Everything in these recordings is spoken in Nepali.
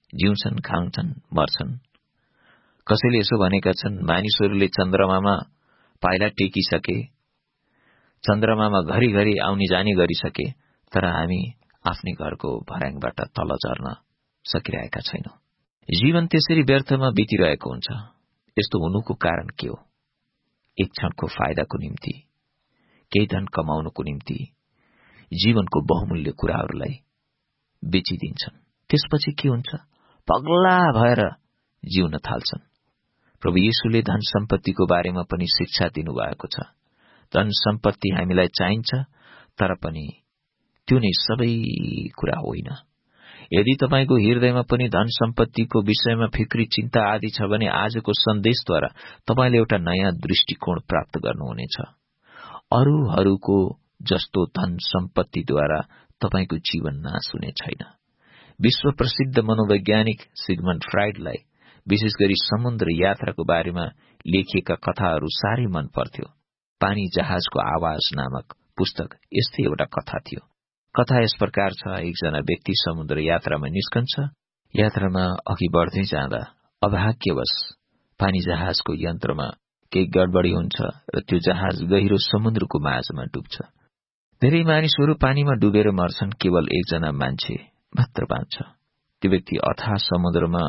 जिउँछन्, खाउँछन्, मर्छन्। कसैले यसो भनेका छन्, मानिसहरूले चन्द्रमामा पाइला टेकिसके, चन्द्रमामा घरिघरि आउने जाने गरिसके, तर हामी आफ्नै घरको भर्याङबाट तल झर्न सकिरहेका छैनौं। जीवन त्यसरी व्यर्थमा बितिरहेको हुन्छ। यस्तो हुनुको कारण के हो? एक क्षणको फाइदाको निम्ति, केही धन कमाउनको निम्ति जीवनको बहुमूल्य कुराहरूलाई बेचिदिन्छन्। त्यसपछि के हुन्छ? पगला भएर जिउन थाल्छन्। प्रभु येशूले धन सम्पत्तिको बारेमा पनि शिक्षा दिनुभएको छ। धन सम्पत्ति हामीलाई चाहिन्छ, तर पनि त्यो नै सबै कुरा होइन। यदि तपाईको हृदयमा पनि धन सम्पत्तिको विषयमा फिक्री, चिन्ता आदि छ भने आजको सन्देशद्वारा तपाईले एउटा नयाँ दृष्टिकोण प्राप्त गर्नुहुनेछ। अरूहरूको जस्तो धन सम्पत्तिद्वारा तपाईको जीवन नाश हुने छैन। विश्व प्रसिद्ध मनोवैज्ञानिक सिगमन्ड फ्राइडलाई विशेष गरी समुद्र यात्राको बारेमा लेखिएका कथाहरू साह्रै मन पर्थ्यो। पानी जहाजको आवाज नामक पुस्तक यस्तै एउटा कथा थियो। कथा यस प्रकार छ, एकजना व्यक्ति समुद्र यात्रामा निस्कन्छ। यात्रामा अघि बढ्दै जाँदा अभाग्यवश पानी जहाजको यन्त्रमा केही गडबडी हुन्छ र त्यो जहाज गहिरो समुद्रको माझमा डुब्छ। धेरै मानिसहरू पानीमा डुबेर मर्छन्, केवल एकजना मान्छे मात्र बाँच्छ। त्यो व्यक्ति अथाह समुद्रमा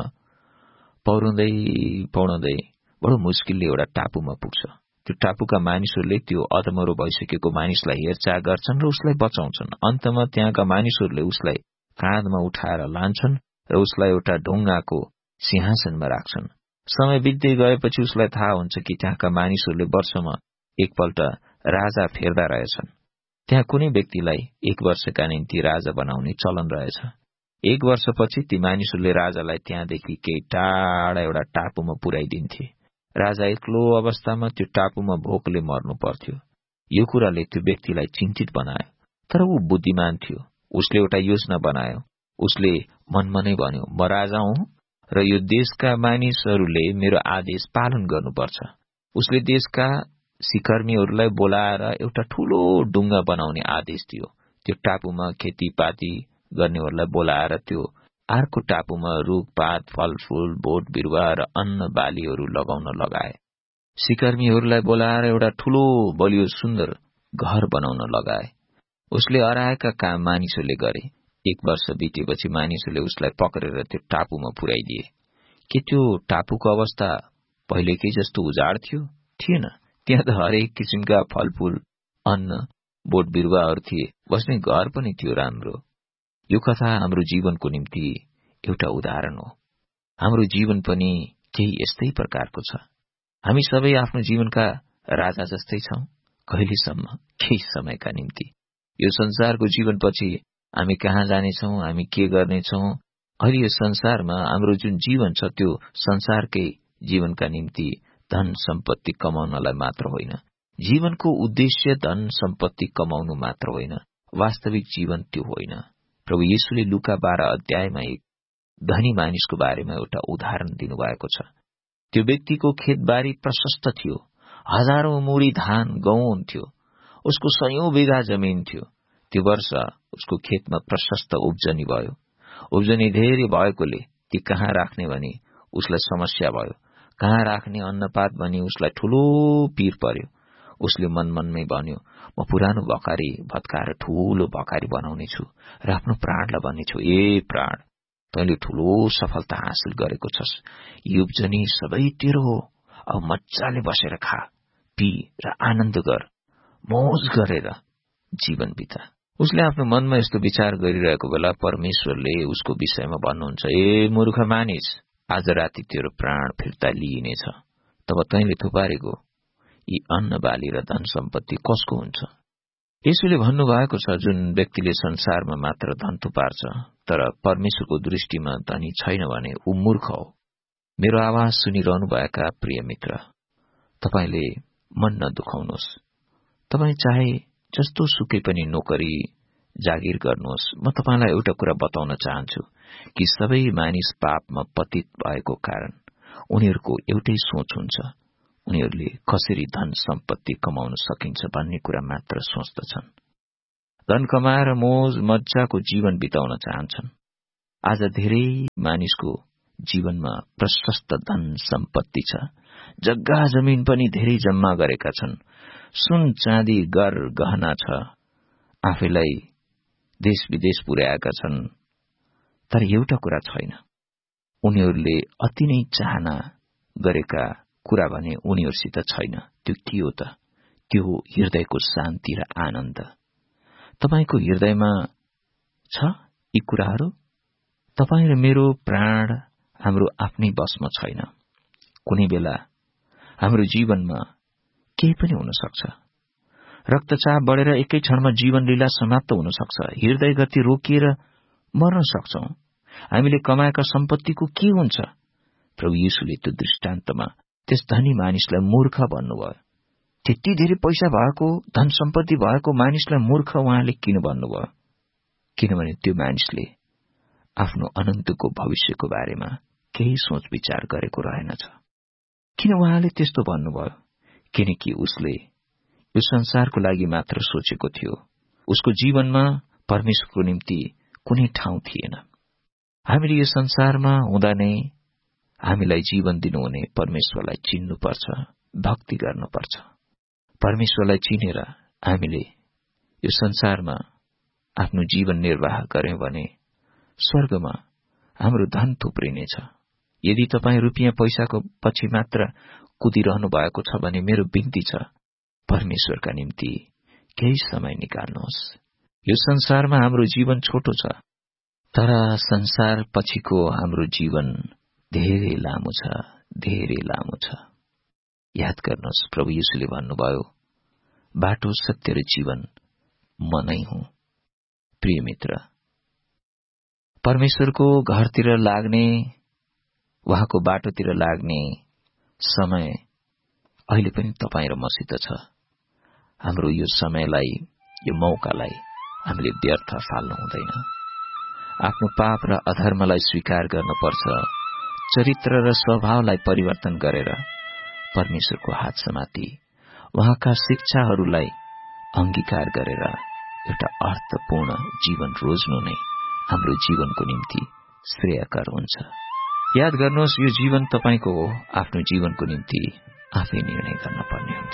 पौडँदै बडो मुस्किलले एउटा टापुमा पुग्छ। त्यो टापुका मानिसहरूले त्यो अधमरो भइसकेको मानिसलाई हेरचाह गर्छन् र उसलाई बचाउँछन्। अन्तमा त्यहाँका मानिसहरूले उसलाई काँधमा उठाएर लान्छन् र उसलाई एउटा ढुङ्गाको सिंहासनमा राख्छन्। समय बित्दै गएपछि उसलाई थाहा हुन्छ कि त्यहाँका मानिसहरूले वर्षमा एकपल्ट राजा फेर्दा रहेछन्। त्यहाँ कुनै व्यक्तिलाई 1 वर्षका निम्ति राजा बनाउने चलन रहेछ। 1 वर्षपछि ती मानिसहरूले राजालाई त्यहाँदेखि केही टाढा एउटा टापुमा पुर्याइदिन्थे। राजा एक्लो अवस्थामा त्यो टापुमा भोकले मर्नु पर्थ्यो। यो कुराले त्यो व्यक्तिलाई चिन्तित बनायो, तर ऊ बुद्धिमान थियो। उसले एउटा योजना बनायो। उसले मनमा नै भन्यो, म राजा हुँ र यो देशका मानिसहरूले मेरो आदेश पालन गर्नुपर्छ। उसले देशका सिकर्मीहरूलाई बोलाएर एउटा ठूलो ढुङ्गा बनाउने आदेश दियो। त्यो टापुमा खेतीपाती गर्नेहरूलाई बोलाएर त्यो अर्को टापुमा रुखपात, फलफूल, बोट बिरुवा र अन्न बालीहरू लगाउन लगाए। सिकर्मीहरूलाई बोलाएर एउटा ठूलो बलियो सुन्दर घर बनाउन लगाए। उसले अराएका काम मानिसहरूले गरे। 1 वर्ष बितेपछि मानिसहरूले उसलाई पक्रेर त्यो टापुमा पुर्याइदिए। के त्यो टापुको अवस्था पहिलेकै जस्तो उजाड थियो? थिएन। त्यहाँ त हरेक किसिमका फलफूल, अन्न, बोट बिरुवाहरू थिए। बस्ने घर पनि थियो राम्रो। यो कथा हाम्रो जीवनको निम्ति एउटा उदाहरण हो। हाम्रो जीवन पनि केही यस्तै प्रकारको छ। हामी सबै आफ्नो जीवनका राजा जस्तै छौं, कहिलेसम्म, केही समयका निम्ति। यो संसारको जीवनपछि हामी कहाँ जानेछौं, हामी के गर्नेछौं? अहिले यो संसारमा हाम्रो जुन जीवन छ त्यो संसारकै जीवनका निम्ति धन सम्पत्ति कमाउनलाई मात्र होइन। जीवनको उद्देश्य धन सम्पत्ति कमाउनु मात्र होइन, वास्तविक जीवन त्यो होइन। प्रभु येशूले लुका 12 अध्यायमा एक धनी मानिसको बारेमा एउटा उदाहरण दिनुभएको छ। त्यो व्यक्तिको खेतबारी प्रशस्त थियो। हजारौं मुडी धान, गहुँ हुन्थ्यो। उसको 100 बिघा जमिन थियो। त्यो वर्ष उसको खेतमा प्रशस्त उब्जनी भयो। उब्जनी धेरै भएकोले ती कहाँ राख्ने भनी उसलाई समस्या भयो। कहाँ राख्ने अन्नपात भनी उसलाई ठूलो पीर पर्यो। उसले मनमनमै भन्यो, म पुरानो भकारी भत्काएर ठूलो भकारी बनाउने छु र आफ्नो प्राणलाई भन्नेछु, ए प्राण, तैँले ठूलो सफलता हासिल गरेको छस्। यो उब्जनी सबै तेरो हो। अब मजाले बसेर खा, पी र आनन्द गर, मोज गरेर जीवन बिता। उसले आफ्नो मनमा यस्तो विचार गरिरहेको बेला परमेश्वरले उसको विषयमा भन्नुहुन्छ, ए मूर्ख मानिस, आज राति तेरो प्राण फिर्ता लिइनेछ। तब तैँले थुपारेको यी अन्न बाली र धन सम्पत्ति कसको हुन्छ? यसुले भन्नुभएको छ, जुन व्यक्तिले संसारमा मात्र धन थुपार्छ तर परमेश्वरको दृष्टिमा धनी छैन भने ऊ मूर्ख हो। मेरो आवाज सुनिरहनुभएका प्रिय मित्र, तपाईले मन नदुखाउनुहोस्। तपाई चाहे जस्तो सुकै पनि नोकरी जागिर गर्नुहोस्। म तपाईलाई एउटा कुरा बताउन चाहन्छु कि सबै मानिस पापमा पतित भएको कारण उनीहरूको एउटै सोच हुन्छ। उनीहरूले कसरी धन सम्पत्ति कमाउन सकिन्छ भन्ने कुरा मात्र सोच्दछन्। धन कमाएर मोज मज्जाको जीवन बिताउन चाहन्छन्। आज धेरै मानिसको जीवनमा प्रशस्त धन सम्पत्ति छ, जग्गा जमिन पनि धेरै जम्मा गरेका छन्, सुन चाँदी गर गहना छ, आफैलाई देश विदेश पुर्याएका छन्। तर एउटा कुरा छैन, उनीहरूले अति नै चाहना गरेका कुरा भने उनीहरूसित छैन। त्यो के हो त? त्यो हो हृदयको शान्ति र आनन्द। तपाईको हृदयमा छ यी कुराहरू? तपाईं र मेरो प्राण हाम्रो आफ्नै बसमा छैन। कुनै बेला हाम्रो जीवनमा केही पनि हुन सक्छ। रक्तचाप बढेर एकै क्षणमा जीवन लीला समाप्त हुन सक्छ। हृदय गति रोकिएर मर्न सक्छौं। हामीले कमाएका सम्पत्तिको के हुन्छ? प्रभु येशूले त्यो दृष्टान्तमा त्यस धनी मानिसलाई मूर्ख भन्नुभयो। त्यति धेरै पैसा भएको, धन सम्पत्ति भएको मानिसलाई मूर्ख उहाँले किन भन्नुभयो? किनभने त्यो मानिसले आफ्नो अनन्तको भविष्यको बारेमा केही सोच विचार गरेको रहेनछ। किन उहाँले त्यस्तो भन्नुभयो? किनकि उसले यो संसारको लागि मात्र सोचेको थियो। उसको जीवनमा परमेश्वरको निम्ति कुनै ठाउँ थिएन। हामीले यो संसारमा हुँदा नै हामीलाई जीवन दिनुहुने परमेश्वरलाई चिन्नुपर्छ, भक्ति गर्नुपर्छ। परमेश्वरलाई चिनेर हामीले यो संसारमा आफ्नो जीवन निर्वाह गर्यौं भने स्वर्गमा हाम्रो धन थुप्रिनेछ। यदि तपाईँ रुपियाँ पैसाको पछि मात्र कुदिरहनु भएको छ भने मेरो बिन्ती छ, परमेश्वरका निम्ति केही समय निकाल्नुहोस्। यो संसारमा हाम्रो जीवन छोटो छ, तर संसार पछिको हाम्रो जीवन धेरै लामो छ, धेरै लामो छ। याद गर्नुहोस्, प्रभु येशूले भन्नुभयो, बाटो, सत्य र जीवन म नै हुँ। प्रिय मित्र, परमेश्वरको घरतिर लाग्ने, उहाँको बाटोतिर लाग्ने समय अहिले पनि तपाईँ र मसित छ। हाम्रो यो समयलाई, यो मौकालाई हामीले व्यर्थ फाल्नु हुँदैन। आफ्नो पाप र अधर्मलाई स्वीकार गर्नुपर्छ। चरित्र र स्वभावलाई परिवर्तन गरेर परमेश्वरको हात समाती उहाँका शिक्षाहरूलाई अंगीकार गरेर एउटा अर्थपूर्ण जीवन रोज्नु नै हाम्रो जीवनको निम्ति श्रेयकर हुन्छ। याद गर्नुहोस्, यो जीवन तपाईको हो। आफ्नो जीवनको निम्ति आफै निर्णय गर्न पर्ने हुन्छ।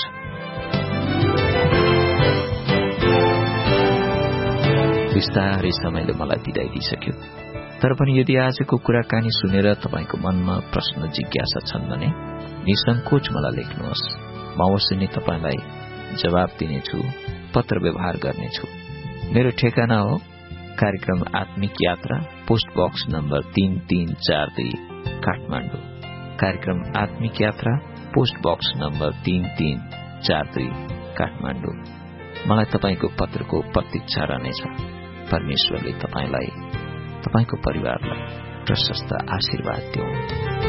बिस्तारै समयले मलाई बिदाई दिइसक्यो। तर पनि यदि आजको कुराकानी सुनेर तपाईको मनमा प्रश्न जिज्ञासा छन् भने निसंकोच मलाई लेख्नुहोस्। म अवश्य नै तपाईलाई जवाब दिनेछु, पत्र व्यवहार गर्नेछु। मेरो ठेगाना हो कार्यक्रम आत्मिक यात्रा, पोस्ट बक्स नम्बर 3342, काठमाडौँ। कार्यक्रम आत्मिक यात्रा, पोस्ट बक्स नम्बर 3342, काठमाडौँ। मलाई तपाईको पत्रको प्रतीक्षा रहनेछ। परमेश्वरले तपाईलाई, तपाईको परिवारलाई प्रशस्त आशीर्वाद दिउन्।